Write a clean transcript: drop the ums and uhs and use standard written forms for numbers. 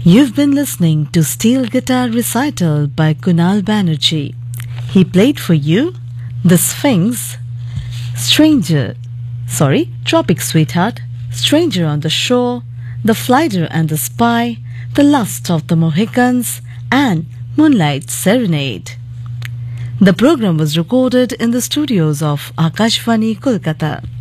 You've been listening to Steel Guitar Recital by Kunal Banerjee. He played for you The Sphinx, Tropic Sweetheart, Stranger on the Shore, The Flighter and the Spy, The Last of the Mohicans, and Moonlight Serenade. The program was recorded in the studios of Akashvani, Kolkata.